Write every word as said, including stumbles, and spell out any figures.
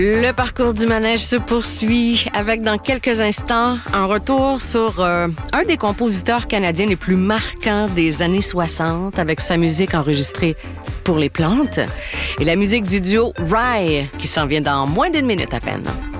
Le parcours du manège se poursuit avec dans quelques instants un retour sur euh, un des compositeurs canadiens les plus marquants des années soixante avec sa musique enregistrée pour les plantes et la musique du duo Rye qui s'en vient dans moins d'une minute à peine.